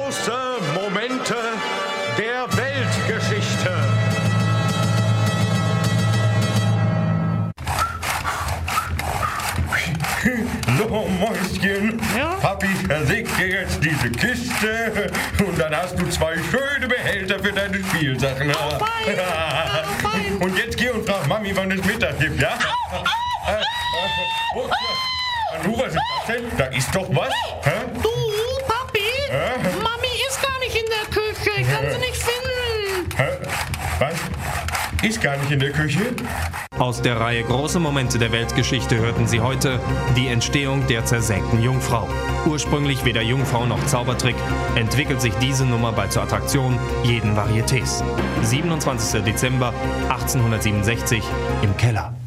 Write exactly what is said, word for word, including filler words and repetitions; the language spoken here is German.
Große Momente der Weltgeschichte. So, Mäuschen, Ja? Papi versägt dir jetzt diese Kiste und dann hast du zwei schöne Behälter für deine Spielsachen. Oh, fein. Oh, fein. Und jetzt geh und frag Mami, wann es Mittag gibt, ja? Äh, äh, oh, ja. Du, was ist das denn? Da ist doch was. Hä? Du, Papi, Hä? Mami ist gar nicht in der Küche. Ich kann sie nicht finden. Hä? Was? Ist gar nicht in der Küche? Aus der Reihe Große Momente der Weltgeschichte hörten Sie heute die Entstehung der zersägten Jungfrau. Ursprünglich weder Jungfrau noch Zaubertrick, entwickelt sich diese Nummer bald zur Attraktion jeden Varietés. siebenundzwanzigster Dezember achtzehnhundertsiebenundsechzig im Keller.